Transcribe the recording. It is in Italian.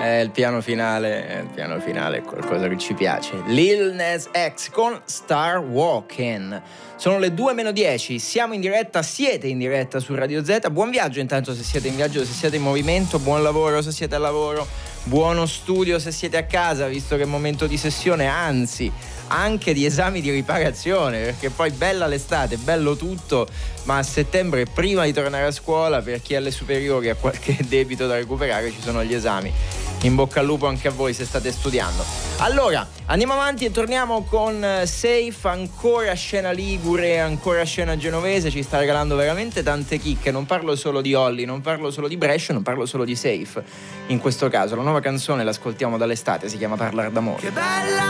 Il piano finale è qualcosa che ci piace. Lil Nas X con Star Walking. Sono le 2:10, siamo in diretta, siete in diretta su Radio Z. Buon viaggio intanto se siete in viaggio, se siete in movimento, buon lavoro se siete al lavoro, buono studio se siete a casa, visto che è momento di sessione, anzi anche di esami di riparazione, perché poi bella l'estate, bello tutto, ma a settembre, prima di tornare a scuola, per chi ha le superiori ha qualche debito da recuperare, ci sono gli esami. In bocca al lupo anche a voi se state studiando. Allora, andiamo avanti e torniamo con Safe, ancora scena ligure, ancora scena genovese, ci sta regalando veramente tante chicche. Non parlo solo di Olly, non parlo solo di Brescia, non parlo solo di Safe. In questo caso, la nuova canzone l'ascoltiamo dall'estate, si chiama Parlar d'amore. Che bella